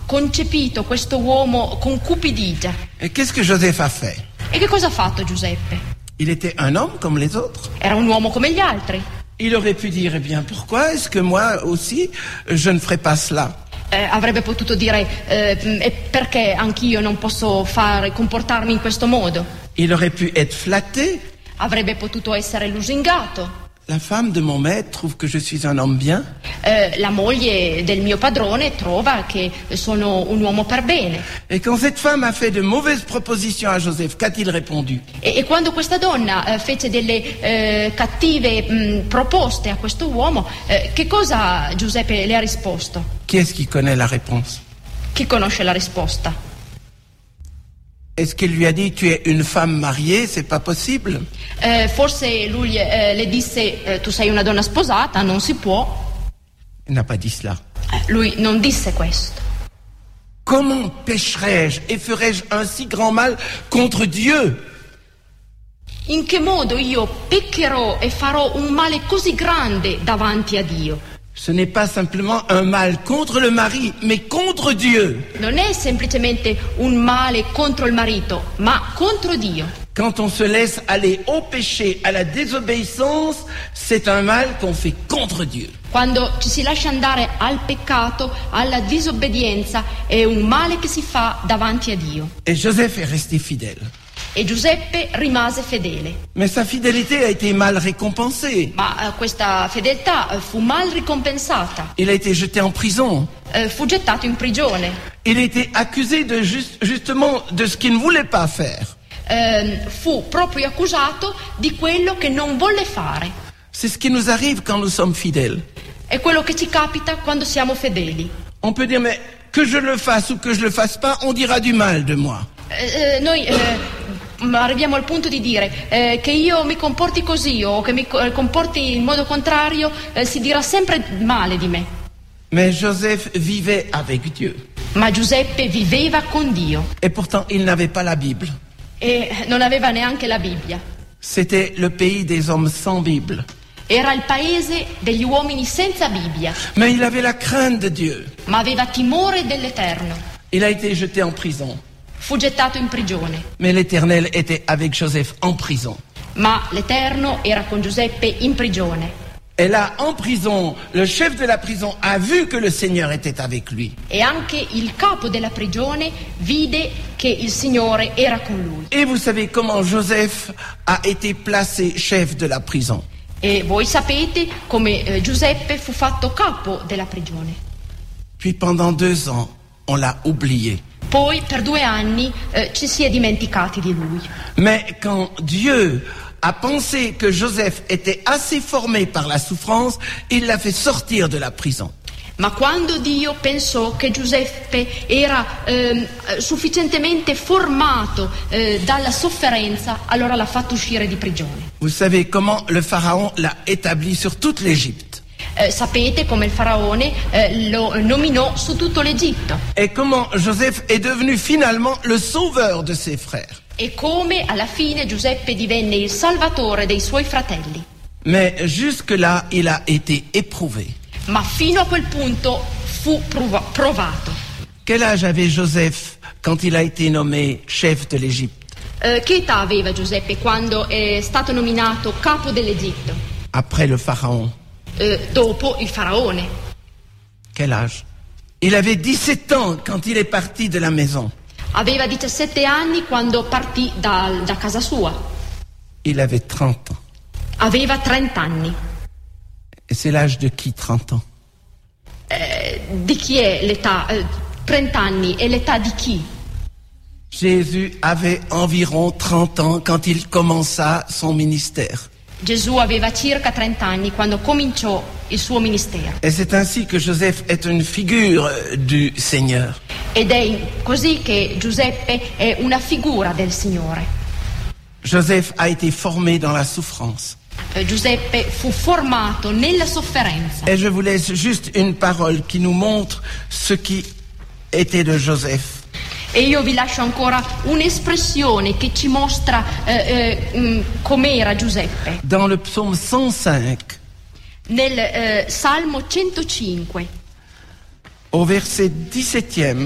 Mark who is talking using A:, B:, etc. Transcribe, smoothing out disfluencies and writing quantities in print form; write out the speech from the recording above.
A: concepito questo uomo con cupidigia.
B: Et qu'est-ce que Joseph a fait?
A: E che cosa ha fatto Giuseppe?
B: Il était un homme comme les autres.
A: Era un uomo come gli altri.
B: Il aurait pu dire, eh bien, pourquoi est-ce que moi aussi, je ne ferai pas cela?
A: Avrebbe potuto dire, e perché anch'io non posso comportarmi in questo modo?
B: Il aurait pu être flatté.
A: Avrebbe potuto essere lusingato.
B: La femme de mon maître trouve que je suis un homme bien.
A: La moglie del mio padrone trova che sono un uomo per bene.
B: Et quand cette femme a fait de mauvaises propositions à Joseph, qu'a-t-il répondu?
A: E quando questa donna fece delle cattive proposte a questo uomo, che cosa Giuseppe le ha risposto?
B: Qui est-ce qui connaît la réponse?
A: Chi conosce la risposta?
B: Est-ce qu'il lui a dit, tu es une femme mariée, c'est pas possible?
A: Forse lui le disse, tu sei una donna sposata, non si può.
B: Il n'a pas dit cela.
A: Lui non disse questo.
B: Comment pécherai-je et ferai-je un si grand mal contre Dieu?
A: In che modo io peccherò e farò un male così grande davanti a Dio?
B: Ce n'est pas simplement un mal contre le mari, mais contre Dieu.
A: Non è semplicemente un male contro il marito, ma contro Dio.
B: Quand on se laisse aller au péché, à la désobéissance, c'est un mal qu'on fait contre Dieu.
A: Quando ci si lascia andare al peccato, alla disobbedienza, è un male che si fa davanti a Dio.
B: Et Joseph est resté fidèle.
A: E Giuseppe rimase fedele.
B: Mais sa fidélité a été mal récompensée.
A: Ma questa fedeltà fu mal ricompensata.
B: Il a été jeté en prison.
A: Fu gettato in prigione.
B: Il a été accusé de justement de ce qu'il ne voulait pas faire.
A: Fu proprio accusato di quello che non volle fare.
B: C'est ce qui nous arrive quand nous sommes fidèles.
A: È quello che ci capita quando siamo fedeli.
B: On peut dire, mais que je le fasse ou que je le fasse pas, on dira du mal de moi.
A: Noi arriviamo al punto di dire che io mi comporti così o che mi comporti in modo contrario, si dirà sempre male di me.
B: Mais Joseph vivait avec Dieu.
A: Ma Giuseppe viveva con Dio.
B: Et pourtant, il n'avait pas la Bible.
A: E non aveva neanche la Bibbia.
B: C'était le pays des hommes sans Bible.
A: Era il paese degli uomini senza Bibbia.
B: Mais il avait la crainte de Dieu.
A: Ma aveva timore dell'Eterno.
B: Il a été jeté en prison.
A: Fu gettato in prigione.
B: Mais l'Éternel était avec Joseph en prison.
A: Ma l'Eterno era con Giuseppe in prigione.
B: Et là, en prison, le chef de la prison a vu que le Seigneur était avec lui.
A: E anche il capo della prigione vide che il Signore era con lui.
B: Et vous savez comment Joseph a été placé chef de la prison.
A: E voi sapete come Giuseppe fu fatto capo della prigione.
B: Puis pendant 2 ans, on l'a oublié.
A: Poi per 2 anni ci si è dimenticati di lui.
B: Mais quand Dieu a pensé que Joseph était assez formé par la souffrance, il l'a fait sortir de la prison.
A: Ma quando Dio pensò che Giuseppe era sufficientemente formato dalla sofferenza, allora l'ha fatto uscire di prigione.
B: Vous savez comment le Pharaon l'a établi sur toute l'Égypte.
A: Sapete come il faraone lo nominò su tutto l'Egitto.
B: Et comment Joseph est devenu finalement le sauveur de ses frères.
A: E come alla fine Giuseppe divenne il salvatore dei suoi fratelli.
B: Mais jusque-là, il a été éprouvé.
A: Ma fino a quel punto fu provato.
B: Quel âge avait Joseph quand il a été nommé chef de l'Égypte?
A: Che età aveva Giuseppe quando è stato nominato capo dell'Egitto?
B: Après le Pharaon.
A: Dopo il faraone.
B: Quel âge? Il avait 17 ans quand il est parti de la maison.
A: Aveva 17 anni quando partì da casa sua.
B: Il avait 30 ans.
A: Aveva 30 anni.
B: Et c'est l'âge de qui, 30 ans?
A: Di chi è l'età? 30 anni è l'età di chi?
B: Jésus avait environ 30 ans quand il commença son ministère.
A: Gesù aveva circa 30 anni quando cominciò il suo ministero.
B: Et c'est ainsi que Joseph est une figure du Seigneur.
A: Ed è così che Giuseppe è una figura del Signore.
B: Joseph a été formé dans la souffrance.
A: Giuseppe fu formato nella sofferenza.
B: Et je vous laisse juste une parole qui nous montre ce qui était de Joseph.
A: E io vi lascio ancora un'espressione che ci mostra com'era Giuseppe.
B: Dans le psaume 105,
A: Nel Salmo 105,
B: au verset 17e,